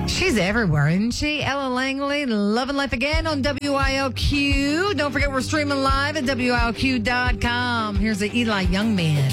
She's everywhere, isn't she? Ella Langley, Loving Life Again on WILQ. Don't forget we're streaming live at WILQ.com. Here's the Eli Young Man.